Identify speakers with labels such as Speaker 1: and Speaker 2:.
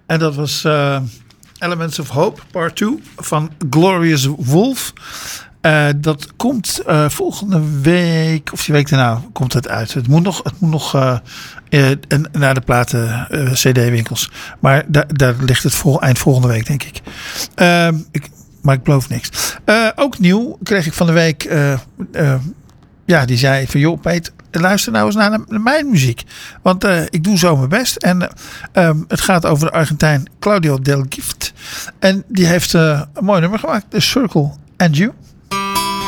Speaker 1: En dat was Elements of Hope, part 2 van Glorious Wolf. Dat komt volgende week, of die week daarna komt het uit. Het moet nog naar de platen CD-winkels. Maar daar ligt het eind volgende week, denk ik. Maar ik beloof niks. Ook nieuw kreeg ik van de week. Die zei van joh, Peet, luister nou eens naar mijn muziek. Want ik doe zo mijn best. En het gaat over de Argentijn Claudio Del Gift. En die heeft een mooi nummer gemaakt. The Circle and You.